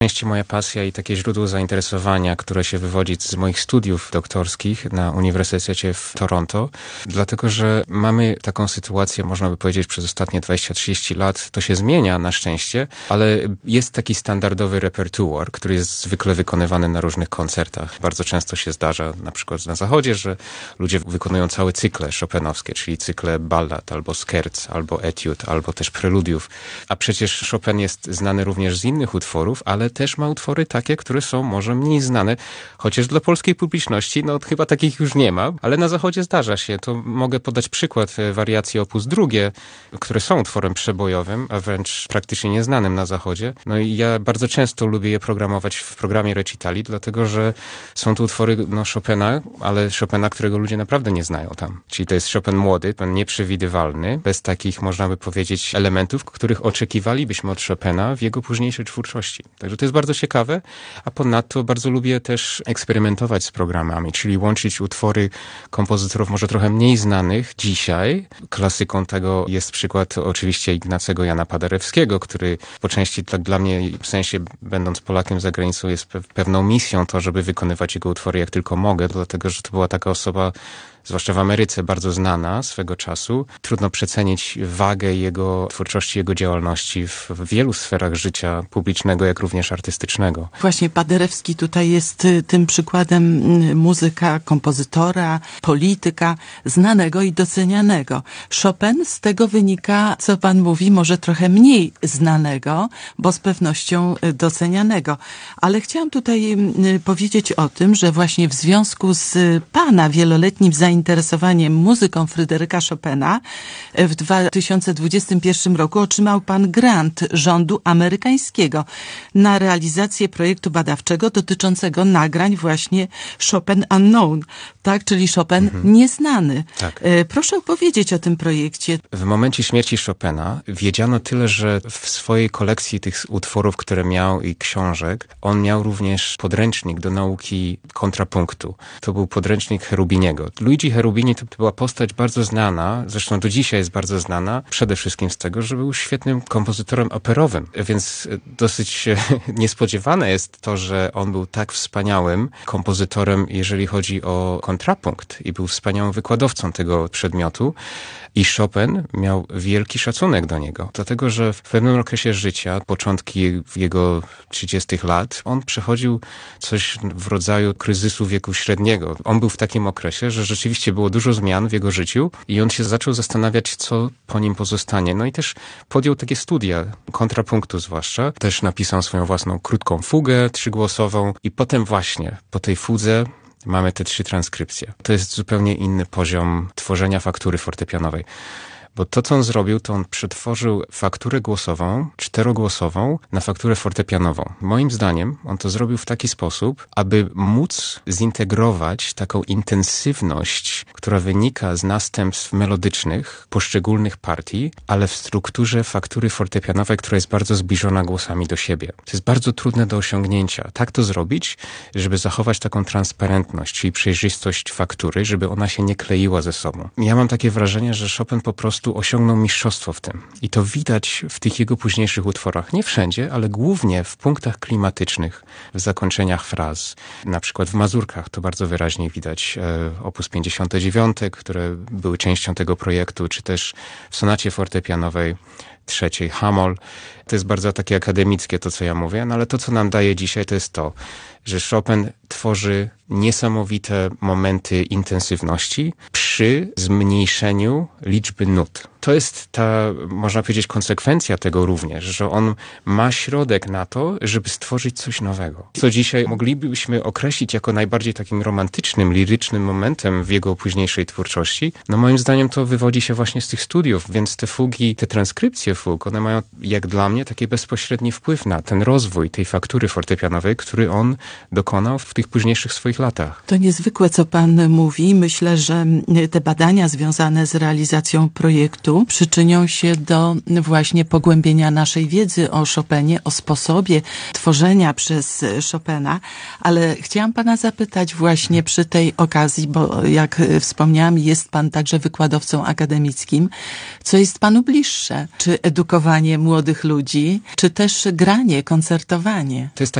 części moja pasja i takie źródło zainteresowania, które się wywodzi z moich studiów doktorskich na Uniwersytecie w Toronto, dlatego że mamy taką sytuację, można by powiedzieć, przez ostatnie 20-30 lat. To się zmienia na szczęście, ale jest taki standardowy repertuar, który jest zwykle wykonywany na różnych koncertach. Bardzo często się zdarza, na przykład na Zachodzie, że ludzie wykonują całe cykle chopinowskie, czyli cykle ballad, albo skerc, albo etiud, albo też preludiów. A przecież Chopin jest znany również z innych utworów, ale też ma utwory takie, które są może mniej znane, chociaż dla polskiej publiczności, no chyba takich już nie ma, ale na Zachodzie zdarza się. To mogę podać przykład wariacji Opus 2, które są utworem przebojowym, a wręcz praktycznie nieznanym na Zachodzie. No i ja bardzo często lubię je programować w programie recitali, dlatego że są to utwory Chopina, ale Chopina, którego ludzie naprawdę nie znają tam. Czyli to jest Chopin młody, ten nieprzewidywalny, bez takich, można by powiedzieć, elementów, których oczekiwalibyśmy od Chopina w jego późniejszej twórczości. Także to jest bardzo ciekawe, a ponadto bardzo lubię też eksperymentować z programami, czyli łączyć utwory kompozytorów może trochę mniej znanych dzisiaj. Klasyką tego jest przykład oczywiście Ignacego Jana Paderewskiego, który po części tak dla mnie, w sensie będąc Polakiem za granicą, jest pewną misją to, żeby wykonywać jego utwory jak tylko mogę, dlatego że to była taka osoba, zwłaszcza w Ameryce, bardzo znana swego czasu. Trudno przecenić wagę jego twórczości, jego działalności w wielu sferach życia publicznego, jak również artystycznego. Właśnie Paderewski tutaj jest tym przykładem muzyka, kompozytora, polityka, znanego i docenianego. Chopin z tego wynika, co pan mówi, może trochę mniej znanego, bo z pewnością docenianego. Ale chciałam tutaj powiedzieć o tym, że właśnie w związku z pana wieloletnim zainteresowaniem muzyką Fryderyka Chopina w 2021 roku otrzymał pan grant rządu amerykańskiego na realizację projektu badawczego dotyczącego nagrań właśnie Chopin Unknown, tak, czyli Chopin nieznany. Tak. Proszę opowiedzieć o tym projekcie. W momencie śmierci Chopina wiedziano tyle, że w swojej kolekcji tych utworów, które miał i książek, on miał również podręcznik do nauki kontrapunktu. To był podręcznik Cherubiniego. Luigi Cherubini to była postać bardzo znana, zresztą do dzisiaj jest bardzo znana, przede wszystkim z tego, że był świetnym kompozytorem operowym, więc dosyć niespodziewane jest to, że on był tak wspaniałym kompozytorem, jeżeli chodzi o kontrapunkt i był wspaniałym wykładowcą tego przedmiotu. I Chopin miał wielki szacunek do niego, dlatego że w pewnym okresie życia, początki jego 30 lat, on przechodził coś w rodzaju kryzysu wieku średniego. On był w takim okresie, że rzeczywiście było dużo zmian w jego życiu i on się zaczął zastanawiać, co po nim pozostanie. No i też podjął takie studia, kontrapunktu zwłaszcza. Też napisał swoją własną krótką fugę trzygłosową i potem właśnie po tej fudze mamy te 3 transkrypcje. To jest zupełnie inny poziom tworzenia faktury fortepianowej. Bo to, co on zrobił, to on przetworzył fakturę głosową, 4-głosową, na fakturę fortepianową. Moim zdaniem on to zrobił w taki sposób, aby móc zintegrować taką intensywność, która wynika z następstw melodycznych poszczególnych partii, ale w strukturze faktury fortepianowej, która jest bardzo zbliżona głosami do siebie. To jest bardzo trudne do osiągnięcia. Tak to zrobić, żeby zachować taką transparentność, czyli przejrzystość faktury, żeby ona się nie kleiła ze sobą. Ja mam takie wrażenie, że Chopin po prostu osiągnął mistrzostwo w tym. I to widać w tych jego późniejszych utworach. Nie wszędzie, ale głównie w punktach klimatycznych, w zakończeniach fraz. Na przykład w Mazurkach to bardzo wyraźnie widać. Opus 59, które były częścią tego projektu, czy też w sonacie fortepianowej 3 Hamol. To jest bardzo takie akademickie to, co ja mówię, no ale to, co nam daje dzisiaj, to jest to, że Chopin tworzy niesamowite momenty intensywności przy zmniejszeniu liczby nut. To jest ta, można powiedzieć, konsekwencja tego również, że on ma środek na to, żeby stworzyć coś nowego. Co dzisiaj moglibyśmy określić jako najbardziej takim romantycznym, lirycznym momentem w jego późniejszej twórczości. No moim zdaniem to wywodzi się właśnie z tych studiów, więc te fugi, te transkrypcje fug, one mają jak dla mnie taki bezpośredni wpływ na ten rozwój tej faktury fortepianowej, który on dokonał w tych późniejszych swoich latach. To niezwykłe, co pan mówi. Myślę, że te badania związane z realizacją projektu koncertu przyczynią się do właśnie pogłębienia naszej wiedzy o Chopinie, o sposobie tworzenia przez Chopina, ale chciałam pana zapytać właśnie przy tej okazji, bo jak wspomniałam, jest pan także wykładowcą akademickim, co jest panu bliższe? Czy edukowanie młodych ludzi, czy też granie, koncertowanie? To jest